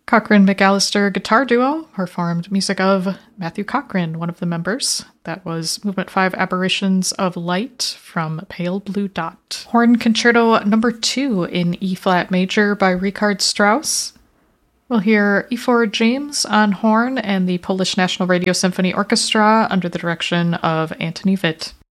Cochrane-McAllister guitar duo performed music of Matthew Cochrane, one of the members. That was Movement 5 Aberrations of Light from Pale Blue Dot. Horn Concerto No. 2 in E-flat major by Richard Strauss. We'll hear Ifor James on horn and the Polish National Radio Symphony Orchestra under the direction of Antoni Witt.